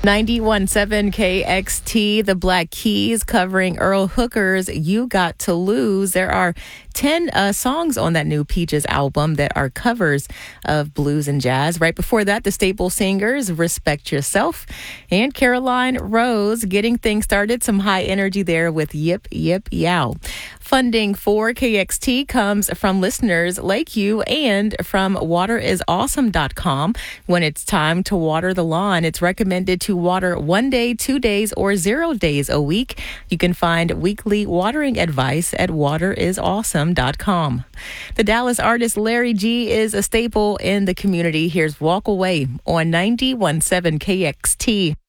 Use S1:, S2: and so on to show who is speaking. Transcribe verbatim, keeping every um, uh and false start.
S1: ninety-one point seven K X T, the Black Keys covering Earl Hooker's You Got to Lose. There are ten uh, songs on that new Peaches album that are covers of blues and jazz. Right before that, the Staple Singers, Respect Yourself, and Caroline Rose getting things started. Some high energy there with Yip, Yip, Yow. Funding for K X T comes from listeners like you and from water is awesome dot com. When it's time to water the lawn, it's recommended to water one day, two days, or zero days a week. You can find weekly watering advice at water is awesome dot com. The Dallas artist Larry G is a staple in the community. Here's Walk Away on ninety-one point seven K X T.